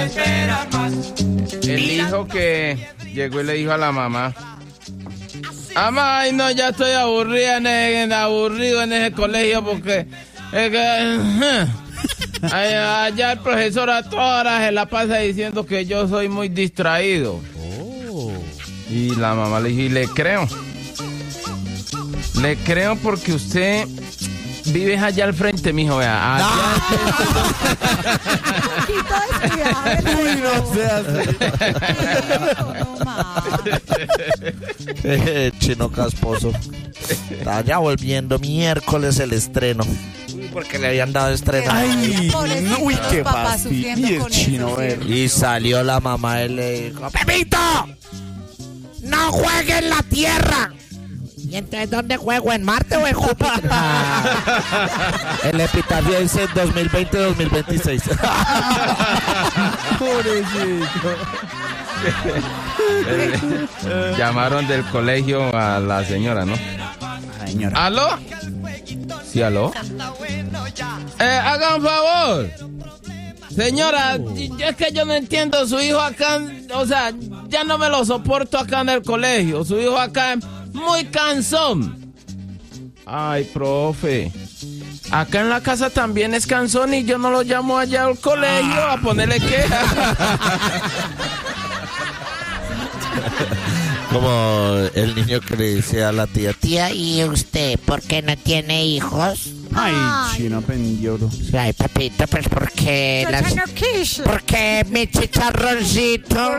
El hijo que llegó y le dijo a la mamá: mamá, ay no, ya estoy aburrido en ese colegio porque allá el profesor a todas horas se la pasa diciendo que yo soy muy distraído. Y la mamá le dijo: y le creo porque usted vive allá al frente, mijo, vea. Allá Chino casposo. Está ya volviendo miércoles el estreno. Porque le habían dado estreno. Ay, uy, qué fastidio, Chino Verde. Y salió la mamá y le dijo: ¡Pepito! ¡No juegue en la Tierra! ¿Y entonces dónde juego? ¿En Marte o en Júpiter? El epitafio dice 2020-2026. pobrecito. Llamaron del colegio a la señora, ¿no? Señora. ¿Aló? Sí, aló. Haga un favor. Señora, es que yo no entiendo. Su hijo acá, o sea, ya no me lo soporto acá en el colegio. Su hijo acá es muy cansón. Ay, profe. Acá en la casa también es cansón y yo no lo llamo allá al colegio a ponerle queja. Como el niño que le dice a la tía: tía, ¿y usted por qué no tiene hijos? Ay, Chino pendioro. Ay, papito, pues porque porque mi chicharroncito.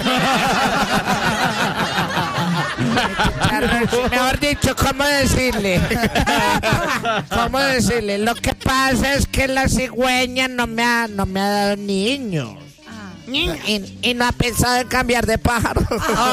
Mejor dicho, ¿cómo decirle? Lo que pasa es que la cigüeña no me ha dado niños. Y no ha pensado en cambiar de pájaro.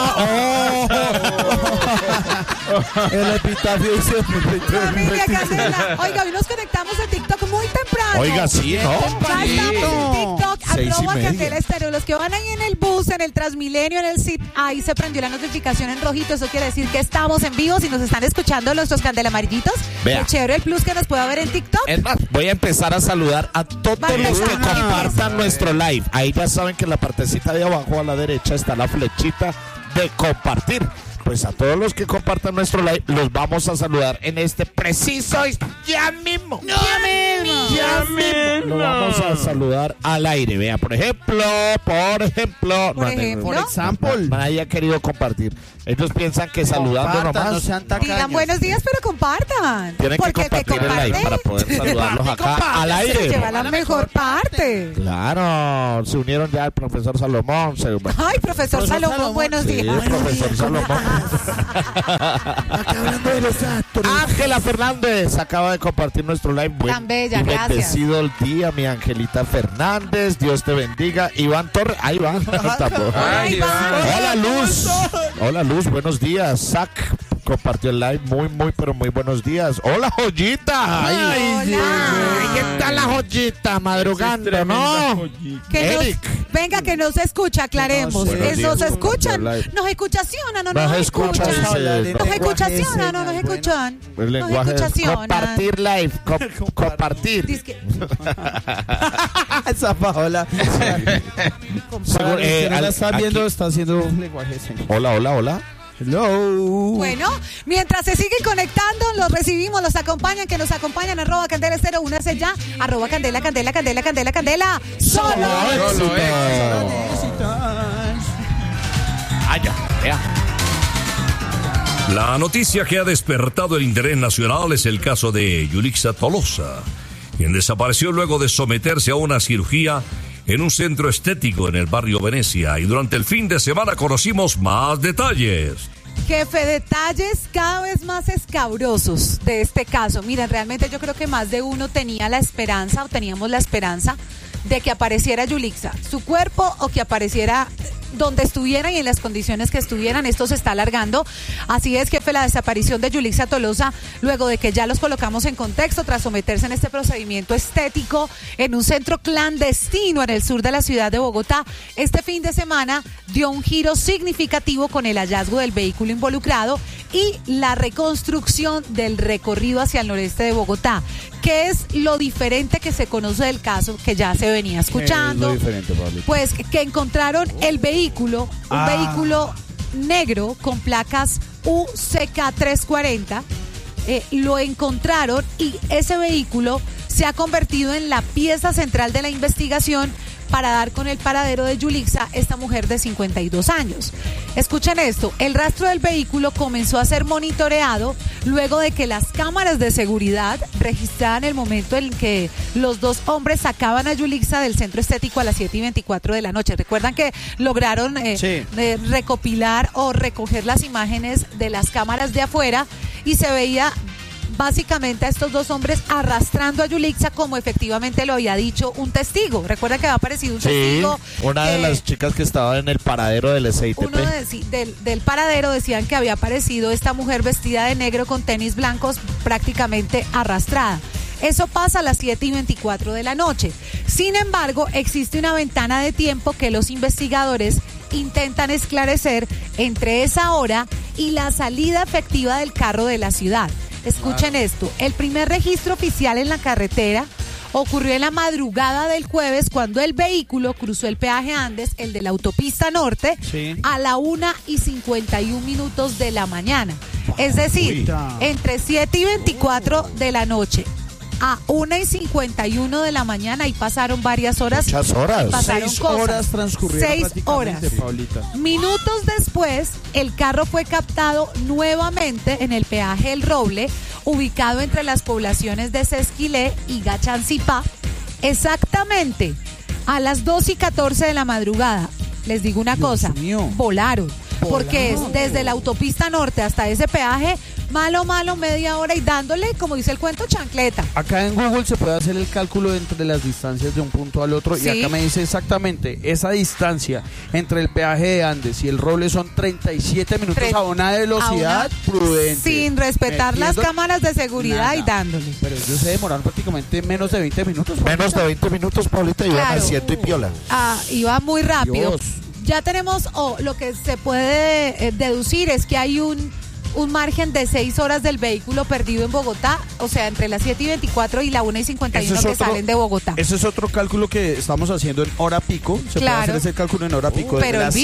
El epitafio dice: familia Candela. Oiga, hoy nos conectamos a TikTok muy temprano. Oiga, sí, ¿no? Ya estamos en TikTok, 6:30. Candela Estéreo. Los que van ahí en el bus, en el Transmilenio, en el CIT, ahí se prendió la notificación en rojito. Eso quiere decir que estamos en vivo. Si nos están escuchando nuestros Candela amarillitos, Vea. qué chévere el plus que nos pueda ver en TikTok. Es más, voy a empezar a saludar a todos los que compartan nuestro live. Ahí ya saben que en la partecita de abajo a la derecha está la flechita de compartir. Pues a todos los que compartan nuestro live los vamos a saludar en este preciso ya mismo. Ya mismo. Lo vamos a saludar al aire. Vea, por ejemplo. Por ejemplo. Nadie ha querido compartir. Ellos piensan que saludando nomás. No sean tacaños. Digan buenos días, pero compartan. Tienen que Porque compartir el live para poder saludarlos acá al aire. Se lleva la mejor parte. Claro, se unieron ya el profesor Salomón. Ay, profesor Salomón, buenos Sí, días. profesor Salomón. Acá hablando de los actores. Ángela Fernández acaba de compartir nuestro live. Tan bella, y gracias. bendecido el día, mi Angelita Fernández. Dios te bendiga. Iván Torres. Ahí va. Ay, va. Hola, Luz. Hola, Luz. Buenos días. Zach compartió el live. Muy, pero muy buenos días. Hola, Joyita. Hola. ¿Qué tal la Joyita? Madrugando, ¿no? Eric. Venga, que nos escucha, aclaremos. Buenos días. ¿Nos escuchan? Live. ¿Nos escuchacionan o no Nos nos escuchan, escuchan? dice. ¿Nos escuchacionan o no nos escuchan? El lenguaje Nos escuchacionan. compartir live, compartir. Dizque, Esa Paola. Seguro, Si no la están aquí- viendo, está haciendo un lenguaje señor. Hola. Hello. Bueno, mientras se siguen conectando, los recibimos, los acompañan, que nos acompañan, @Candela Estéreo, únase ya, @Candela. Solo Ya. La noticia que ha despertado el interés nacional es el caso de Yulixa Tolosa, quien desapareció luego de someterse a una cirugía en un centro estético en el barrio Venecia, y durante el fin de semana conocimos más detalles. Jefe, detalles cada vez más escabrosos de este caso. Miren, realmente yo creo que más de uno tenía la esperanza, o teníamos la esperanza, de que apareciera Yulixa, su cuerpo, o que apareciera donde estuvieran y en las condiciones que estuvieran. Esto se está alargando. Así es, jefe, la desaparición de Yulixa Tolosa, luego de que ya los colocamos en contexto, tras someterse en este procedimiento estético en un centro clandestino en el sur de la ciudad de Bogotá, este fin de semana dio un giro significativo con el hallazgo del vehículo involucrado y la reconstrucción del recorrido hacia el noreste de Bogotá. ¿Qué es lo diferente que se conoce del caso que ya se venía escuchando? Es lo diferente, Pablito. Pues que encontraron el vehículo, un vehículo negro con placas UCK 340. Lo encontraron y ese vehículo se ha convertido en la pieza central de la investigación para dar con el paradero de Yulixa, esta mujer de 52 años. Escuchen esto, el rastro del vehículo comenzó a ser monitoreado luego de que las cámaras de seguridad registraran el momento en que los dos hombres sacaban a Yulixa del centro estético a las 7:24 de la noche. Recuerdan que lograron recopilar o recoger las imágenes de las cámaras de afuera y se veía básicamente a estos dos hombres arrastrando a Yulixa como efectivamente lo había dicho un testigo. Recuerda que había aparecido un testigo. Una de las chicas que estaba en el paradero del SITP. Uno del paradero decían que había aparecido esta mujer vestida de negro con tenis blancos prácticamente arrastrada. Eso pasa a las 7:24 de la noche. Sin embargo, existe una ventana de tiempo que los investigadores intentan esclarecer entre esa hora y la salida efectiva del carro de la ciudad. Escuchen esto, el primer registro oficial en la carretera ocurrió en la madrugada del jueves cuando el vehículo cruzó el peaje Andes, el de la autopista norte, a la 1:51 de la mañana. Es decir, entre 7:24 de la noche a 1:51 de la mañana y pasaron varias horas. Muchas horas. Pasaron 6 cosas. horas transcurrieron 6 prácticamente, horas. Paulita. Minutos después, el carro fue captado nuevamente en el peaje El Roble, ubicado entre las poblaciones de Sesquilé y Gachancipá, exactamente a las 2:14 de la madrugada. Les digo una cosa, volaron. Porque es desde la autopista norte hasta ese peaje, malo, media hora y dándole, como dice el cuento, chancleta. Acá en Google se puede hacer el cálculo entre las distancias de un punto al otro y acá me dice exactamente esa distancia entre el peaje de Andes y el Roble son 37 minutos a una velocidad prudente. Sin respetar las cámaras de seguridad y dándole. Pero ellos se demoraron prácticamente menos de 20 minutos. Menos de 20 minutos, Paulita, iban al ciento y piola. Iba muy rápido. Dios. Ya tenemos, lo que se puede deducir es que hay un margen de 6 horas del vehículo perdido en Bogotá, o sea, entre las 7:24 y la 1:51 que salen de Bogotá. Ese es otro cálculo que estamos haciendo en hora pico. Se puede hacer ese cálculo en hora pico. Desde pero las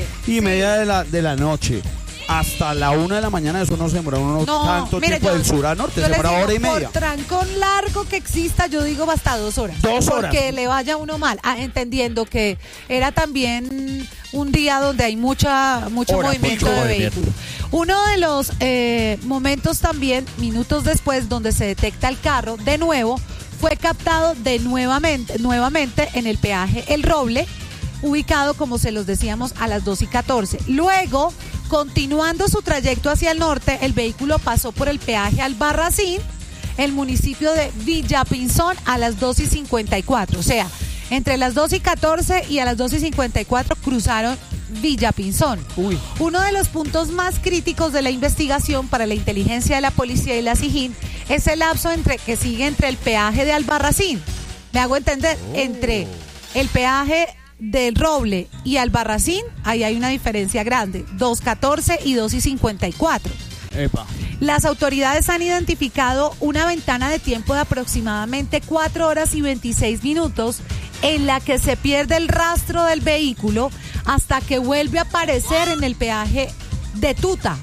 7:30 de la noche hasta la 1 de la mañana, eso no se demora tanto tiempo del sur a norte, se demora hora y media. Por trancón largo que exista, yo digo hasta 2 horas. 2 horas. Porque le vaya uno mal, entendiendo que era también un día donde hay mucho movimiento de vehículos. Uno de los momentos también, minutos después, donde se detecta el carro, de nuevo, fue captado nuevamente en el peaje El Roble, ubicado, como se los decíamos, a las 2:14. Luego, continuando su trayecto hacia el norte, el vehículo pasó por el peaje Albarracín, el municipio de Villapinzón, a las 2:54. O sea, entre las 2:14 y a las 2:54 cruzaron Villapinzón. Uno de los puntos más críticos de la investigación para la inteligencia de la policía y la SIJIN es el lapso que sigue entre el peaje de Albarracín. Me hago entender, entre el peaje del Roble y Albarracín, ahí hay una diferencia grande, 2:14 y 2:54. Las autoridades han identificado una ventana de tiempo de aproximadamente 4 horas y 26 minutos en la que se pierde el rastro del vehículo hasta que vuelve a aparecer en el peaje de Tuta,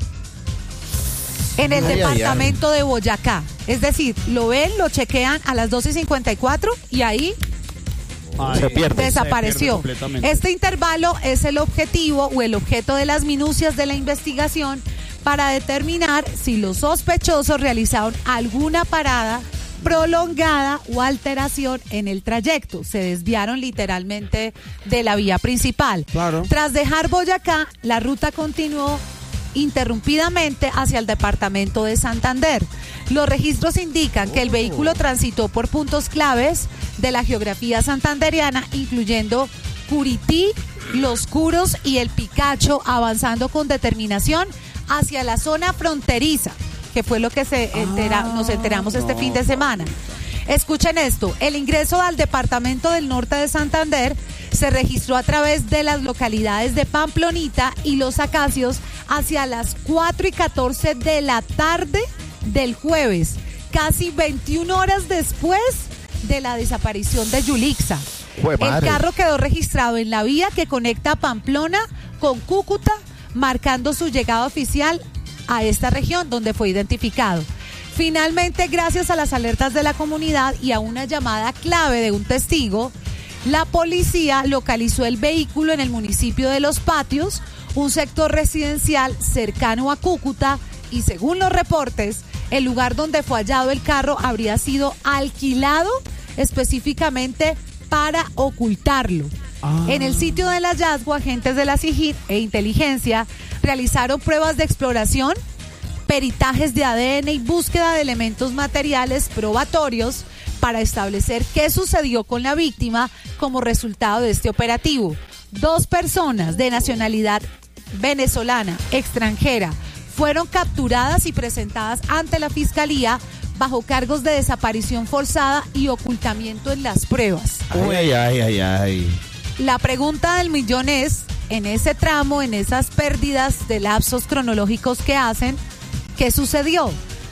en el departamento de Boyacá. Es decir, lo ven, lo chequean a las 2:54 y ahí se pierde. Desapareció. Este intervalo es el objetivo o el objeto de las minucias de la investigación para determinar si los sospechosos realizaron alguna parada prolongada o alteración en el trayecto. Se desviaron literalmente de la vía principal. Tras dejar Boyacá, la ruta continuó interrumpidamente hacia el departamento de Santander. Los registros indican que el vehículo transitó por puntos claves de la geografía santandereana, incluyendo Curití, Los Curos y El Picacho, avanzando con determinación hacia la zona fronteriza, que fue lo que nos enteramos este fin de semana. Escuchen esto, el ingreso al departamento del norte de Santander se registró a través de las localidades de Pamplonita y Los Acacios hacia las 4:14 de la tarde del jueves, casi 21 horas después de la desaparición de Yulixa. El carro quedó registrado en la vía que conecta Pamplona con Cúcuta, marcando su llegada oficial a esta región donde fue identificado. Finalmente, gracias a las alertas de la comunidad y a una llamada clave de un testigo, la policía localizó el vehículo en el municipio de Los Patios, un sector residencial cercano a Cúcuta, y según los reportes, el lugar donde fue hallado el carro habría sido alquilado específicamente para ocultarlo. En el sitio del hallazgo, agentes de la SIJIN e inteligencia realizaron pruebas de exploración, peritajes de ADN y búsqueda de elementos materiales probatorios para establecer qué sucedió con la víctima como resultado de este operativo. 2 personas de nacionalidad venezolana, extranjera, fueron capturadas y presentadas ante la Fiscalía bajo cargos de desaparición forzada y ocultamiento en las pruebas. Ay. La pregunta del millón es, en ese tramo, en esas pérdidas de lapsos cronológicos que hacen, ¿qué sucedió?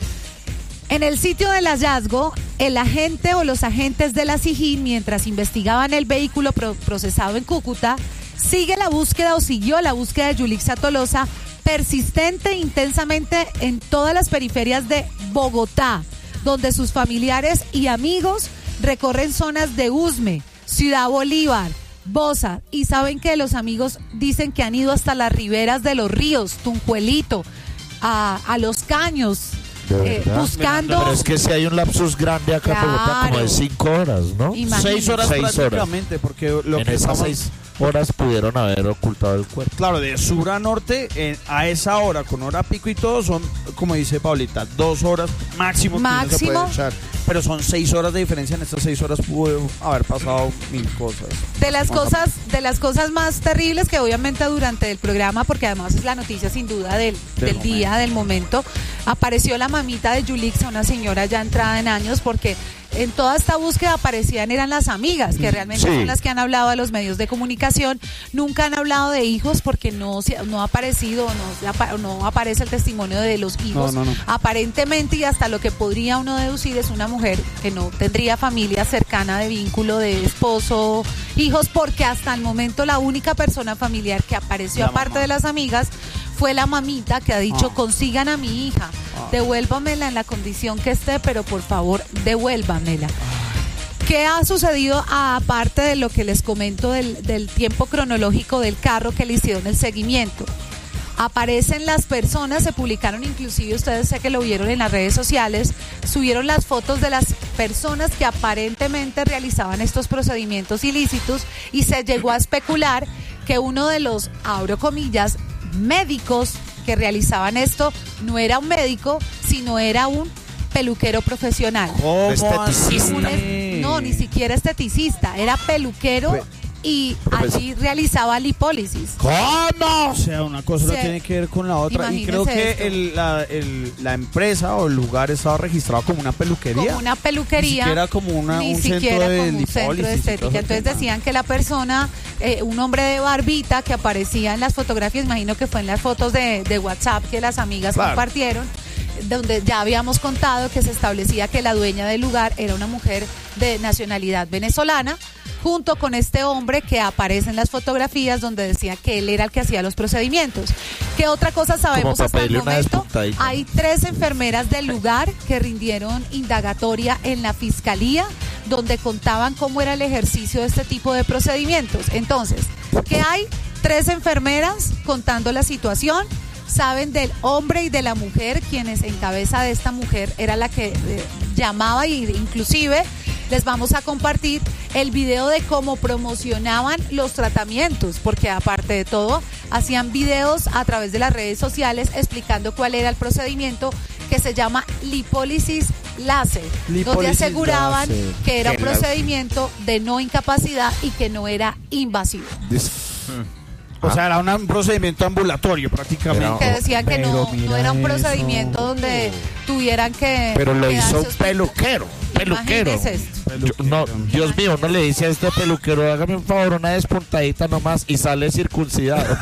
En el sitio del hallazgo, el agente o los agentes de la SIJIN, mientras investigaban el vehículo procesado en Cúcuta, siguió la búsqueda de Yulixa Tolosa persistente e intensamente en todas las periferias de Bogotá, donde sus familiares y amigos recorren zonas de Usme, Ciudad Bolívar, Bosa, y saben que los amigos dicen que han ido hasta las riberas de los ríos, Tunjuelito, a Los Caños, buscando. Pero es que si hay un lapsus grande acá en Bogotá, como de 5 horas, ¿no? Imagínate. 6 horas prácticamente, porque lo en que esas 6 horas pudieron haber ocultado el cuerpo. Claro, de sur a norte, a esa hora, con hora pico y todo, son, como dice Paulita, 2 horas máximo que uno se puede echar. Pero son 6 horas de diferencia. En estas 6 horas pudo haber pasado 1000 cosas. De las cosas más terribles que obviamente durante el programa, porque además es la noticia sin duda del día, del momento, apareció la mamita de Yulixa, una señora ya entrada en años, porque en toda esta búsqueda eran las amigas, que realmente son las que han hablado a los medios de comunicación. Nunca han hablado de hijos porque no ha aparecido, no aparece el testimonio de los hijos. No. Aparentemente, y hasta lo que podría uno deducir, es una mujer que no tendría familia cercana de vínculo de esposo, hijos, porque hasta el momento la única persona familiar que apareció aparte de las amigas fue la mamita, que ha dicho, consigan a mi hija, devuélvamela en la condición que esté, pero por favor, devuélvamela. ¿Qué ha sucedido aparte de lo que les comento del tiempo cronológico del carro que le hicieron el seguimiento? Aparecen las personas, se publicaron inclusive, ustedes sé que lo vieron en las redes sociales, subieron las fotos de las personas que aparentemente realizaban estos procedimientos ilícitos, y se llegó a especular que uno de los, abro comillas, médicos que realizaban esto no era un médico, sino era un peluquero profesional. Esteticista. No, ni siquiera esteticista, era peluquero y allí realizaba lipólisis. ¿Cómo? O sea, una cosa no tiene que ver con la otra. Imagínese y creo que la empresa o el lugar estaba registrado como una peluquería. Como una peluquería. Ni siquiera como un centro de lipólisis. Estética. Entonces decían que la persona, un hombre de barbita que aparecía en las fotografías, imagino que fue en las fotos de WhatsApp que las amigas compartieron, donde ya habíamos contado que se establecía que la dueña del lugar era una mujer de nacionalidad venezolana, junto con este hombre que aparece en las fotografías donde decía que él era el que hacía los procedimientos. ¿Qué otra cosa sabemos hasta el momento? Hay 3 enfermeras del lugar que rindieron indagatoria en la fiscalía, donde contaban cómo era el ejercicio de este tipo de procedimientos. Entonces, ¿qué hay? 3 enfermeras contando la situación. Saben del hombre y de la mujer, quienes en cabeza de esta mujer era la que llamaba, y inclusive les vamos a compartir el video de cómo promocionaban los tratamientos, porque aparte de todo hacían videos a través de las redes sociales explicando cuál era el procedimiento, que se llama lipólisis láser, donde aseguraban que era un procedimiento de no incapacidad y que no era invasivo. O sea, era un procedimiento ambulatorio prácticamente. Que decían que no era un procedimiento donde tuvieran que... Pero lo hizo un peluquero. peluquero. No, Dios mío, no le dice a este peluquero, hágame un favor, una despuntadita nomás y sale circuncidado.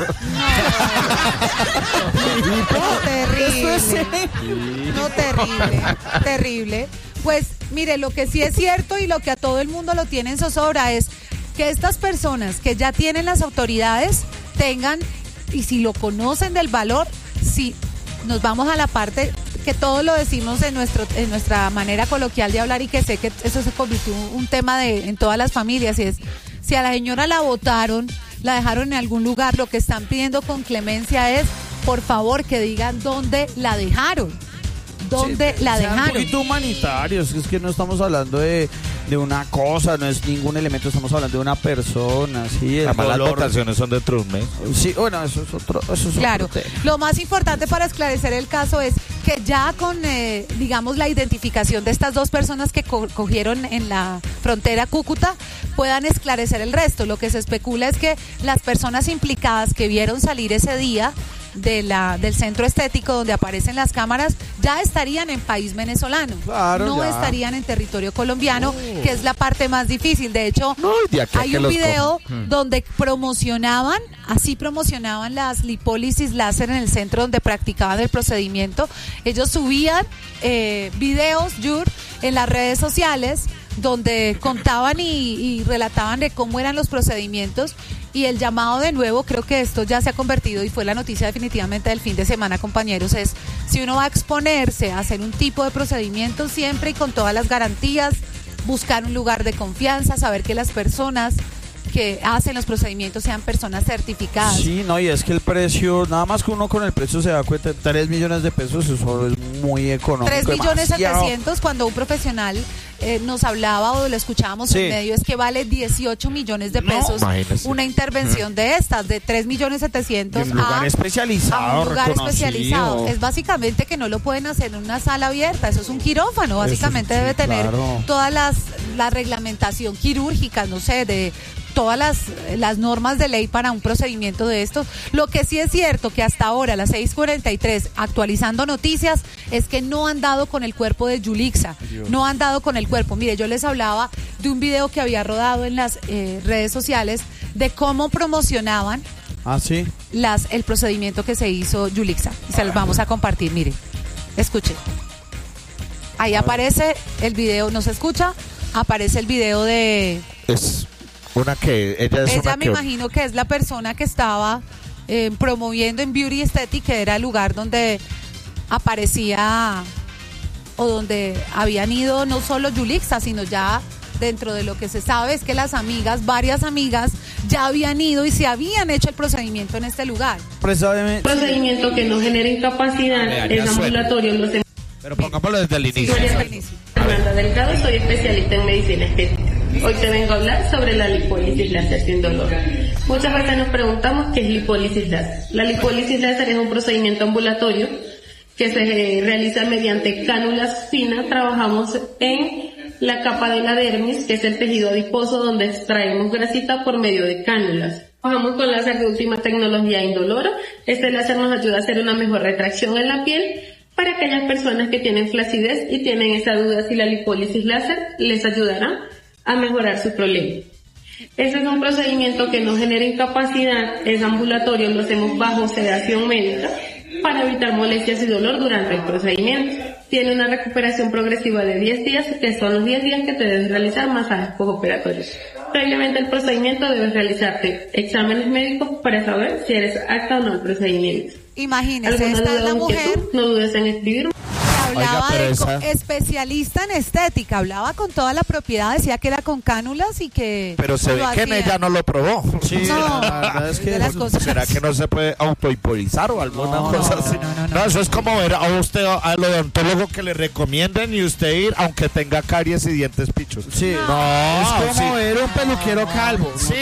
No, terrible. Pues mire, lo que sí es cierto y lo que a todo el mundo lo tiene en zozobra es que estas personas que ya tienen las autoridades tengan, y si lo conocen del valor, si nos vamos a la parte que todos lo decimos en nuestra manera coloquial de hablar, y que sé que eso se convirtió en un tema en todas las familias, y es, si a la señora la botaron, la dejaron en algún lugar, lo que están pidiendo con clemencia es, por favor, que digan dónde la dejaron. ¿Dónde la dejaron? Un poquito humanitarios, es que no estamos hablando de una cosa, no es ningún elemento, estamos hablando de una persona, ¿sí? Además, las votaciones son dentro de un mes. Sí, bueno, eso es otro claro. Otro tema. Lo más importante para esclarecer el caso es que ya con, digamos, la identificación de estas dos personas que cogieron en la frontera Cúcuta, puedan esclarecer el resto. Lo que se especula es que las personas implicadas que vieron salir ese día del centro estético donde aparecen las cámaras ya estarían en país venezolano, claro, no estarían en territorio colombiano, que es la parte más difícil. De hecho, hay un video donde promocionaban las lipólisis láser en el centro donde practicaban el procedimiento. Ellos subían videos, en las redes sociales donde contaban y relataban de cómo eran los procedimientos. Y el llamado de nuevo, creo que esto ya se ha convertido y fue la noticia definitivamente del fin de semana, compañeros, es si uno va a exponerse a hacer un tipo de procedimiento, siempre y con todas las garantías, buscar un lugar de confianza, saber que las personas que hacen los procedimientos sean personas certificadas. Sí, no, y es que el precio, nada más que uno con el precio se da cuenta, 3 millones de pesos, eso es muy económico. 3.700.000 cuando un profesional nos hablaba o lo escuchábamos en medio, es que vale 18 millones de pesos una intervención de estas, de 3.700.000 un lugar especializado, un lugar especializado. Es básicamente que no lo pueden hacer en una sala abierta, eso es un quirófano, básicamente debe tener todas la reglamentación quirúrgica, no sé, de todas las normas de ley para un procedimiento de estos. Lo que sí es cierto que hasta ahora, a las 6:43, actualizando noticias, es que no han dado con el cuerpo de Yulixa, no han dado con el cuerpo. Mire, yo les hablaba de un video que había rodado en las redes sociales de cómo promocionaban el procedimiento que se hizo Yulixa. Y se los vamos a compartir, mire, escuchen. Ahí aparece el video, ¿no se escucha? Aparece el video de... Ella me imagino que es la persona que estaba promoviendo en Beauty Aesthetic, que era el lugar donde aparecía o donde habían ido no solo Yulixa, sino ya dentro de lo que se sabe es que varias amigas ya habían ido y se habían hecho el procedimiento en este lugar. Procedimiento que no genera incapacidad, es ambulatorio. Pero pongámoslo desde el inicio. Fernanda Delgado, soy especialista en medicina estética. Hoy te vengo a hablar sobre la lipólisis láser sin dolor. Muchas veces nos preguntamos qué es lipólisis láser. La lipólisis láser es un procedimiento ambulatorio que se realiza mediante cánulas finas. Trabajamos en la capa de la dermis, que es el tejido adiposo donde extraemos grasita por medio de cánulas. Trabajamos con láser de última tecnología indolora. Este láser nos ayuda a hacer una mejor retracción en la piel. Para aquellas personas que tienen flacidez y tienen esa duda si la lipólisis láser les ayudará a mejorar su problema. Este es un procedimiento que no genera incapacidad, es ambulatorio, lo hacemos bajo sedación médica para evitar molestias y dolor durante el procedimiento. Tiene una recuperación progresiva de 10 días, que son los 10 días que te debes realizar masajes postoperatorios. Previamente al procedimiento debes realizarte exámenes médicos para saber si eres apta o no al procedimiento. Imagínese, esta es la mujer. No dudes en escribirme. Hablaba especialista en estética, hablaba con toda la propiedad, decía que era con cánulas y que... Pero se ve que ella no lo probó. Sí, no, la verdad es que... ¿Será que no se puede autohipolizar o alguna cosa así? No, eso es como ver a usted, al odontólogo que le recomienden y usted ir aunque tenga caries y dientes pichos. Sí. Es como ver un peluquero calvo. Sí,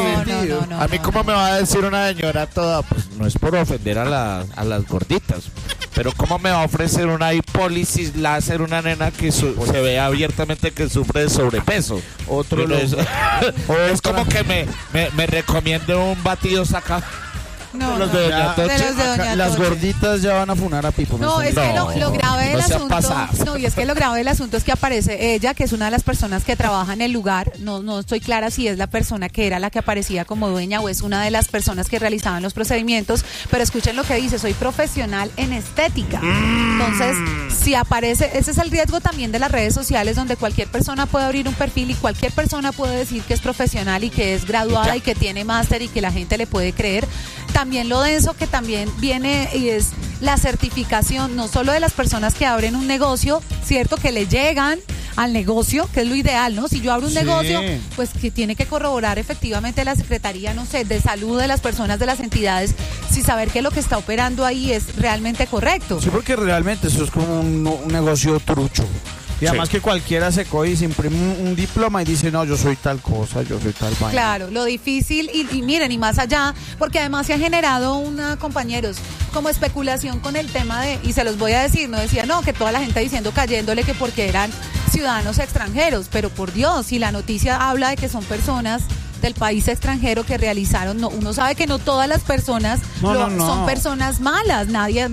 a mí cómo me va a decir una señora toda, pues no es por ofender a las gorditas, pero cómo me va a ofrecer una hipólisis láser una nena que se ve abiertamente que sufre de sobrepeso. Es como que me recomiende un batido saca. No, los de Doña Toche. de los de Doña Las Toche. gorditas ya van a funar a Pipo. No, es que lo grave del no sean asunto. pasadas. No, y es que lo grave del asunto es que aparece ella, que es una de las personas que trabaja en el lugar. No estoy clara si es la persona que era la que aparecía como dueña o es una de las personas que realizaban los procedimientos. Pero escuchen lo que dice: soy profesional en estética. Entonces, si aparece, ese es el riesgo también de las redes sociales, donde cualquier persona puede abrir un perfil y cualquier persona puede decir que es profesional y que es graduada y que tiene máster y que la gente le puede creer. También lo denso que también viene y es la certificación, no solo de las personas que abren un negocio, cierto, que le llegan al negocio, que es lo ideal, ¿no? Si yo abro un negocio, pues que tiene que corroborar efectivamente la Secretaría, no sé, de salud de las personas, de las entidades, si saber que lo que está operando ahí es realmente correcto. Sí, porque realmente eso es como un negocio trucho. Y además que cualquiera se coge y se imprime un diploma y dice, no, yo soy tal cosa, yo soy tal vaina. Claro, lo difícil, y miren, y más allá, porque además se ha generado compañeros, como especulación con el tema de, y se los voy a decir, no decía, no, que toda la gente diciendo, cayéndole que porque eran ciudadanos extranjeros, pero por Dios, si la noticia habla de que son personas del país extranjero que realizaron, no, uno sabe que no todas las personas son personas malas, nadie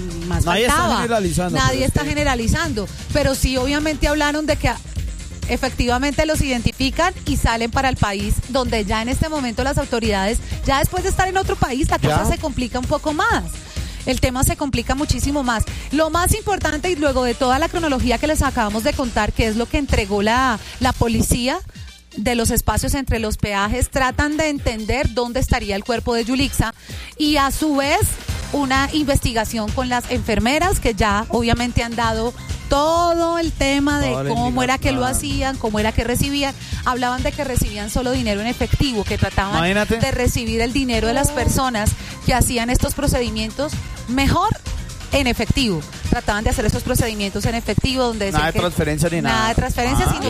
está generalizando, pero sí obviamente hablaron de que efectivamente los identifican y salen para el país, donde ya en este momento las autoridades, ya después de estar en otro país, la cosa se complica un poco más. El tema se complica muchísimo más. Lo más importante, y luego de toda la cronología que les acabamos de contar, que es lo que entregó la policía de los espacios entre los peajes, tratan de entender dónde estaría el cuerpo de Yulixa y a su vez una investigación con las enfermeras que ya obviamente han dado todo el tema de cómo era que lo hacían, cómo era que recibían. Hablaban de que recibían solo dinero en efectivo, que trataban de recibir el dinero de las personas que hacían estos procedimientos mejor en efectivo. Trataban de hacer esos procedimientos en efectivo, donde nada de transferencia ni nada. Nada de transferencia, sino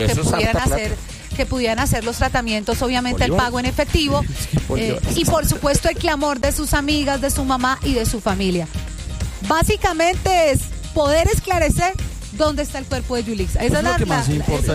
que pudieran hacer los tratamientos, obviamente el pago en efectivo, y por supuesto el clamor de sus amigas, de su mamá y de su familia. Básicamente es poder esclarecer dónde está el cuerpo de Yulixa. Eso es lo que más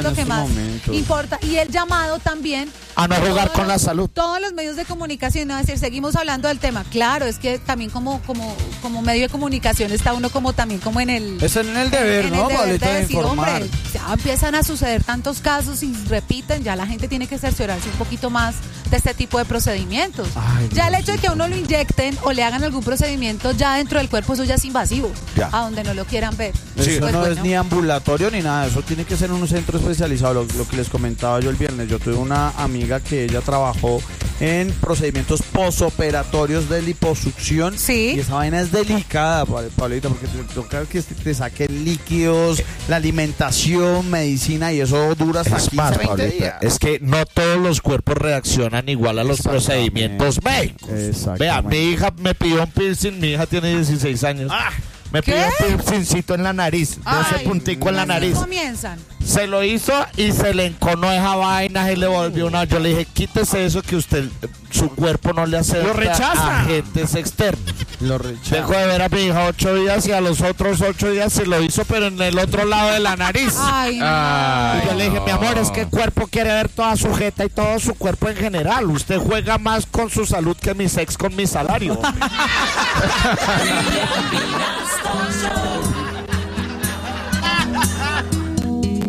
importa. Y el llamado también a no jugar con la salud. Todos los medios de comunicación, no, es decir, seguimos hablando del tema. Claro, es que también como medio de comunicación está uno como también como en el... Es en el deber, ¿no? De decir, hombre, ya empiezan a suceder tantos casos y repiten, ya la gente tiene que cerciorarse un poquito más de este tipo de procedimientos. Ya el hecho de que a uno lo inyecten o le hagan algún procedimiento ya dentro del cuerpo, eso ya es invasivo, a donde no lo quieran ver. Eso pues no es ni ambulatorio ni nada, eso tiene que ser en un centro especializado. Lo que les comentaba yo el viernes, yo tuve una amiga que ella trabajó en procedimientos posoperatorios de liposucción. Sí. Y esa vaina es delicada, Pablito, porque te toca que te saquen líquidos, la alimentación, medicina, y eso dura hasta 15, 20 días. Es que no todos los cuerpos reaccionan igual a los procedimientos. Vea, mi hija me pidió un piercing, mi hija tiene 16 años. Me pidió un piercingcito en la nariz, ese puntico en la nariz. Comienzan. Se lo hizo y se le enconó esa vaina y le volvió una. Yo le dije, quítese eso que usted, su cuerpo no le hace a agentes externos. Lo rechaza. Dejó de ver a mi hija 8 días y a los otros 8 días se lo hizo, pero en el otro lado de la nariz. Ay, no. Y yo le dije, mi amor, es que el cuerpo quiere ver toda su jeta y todo su cuerpo en general. Usted juega más con su salud que mi sex con mi salario.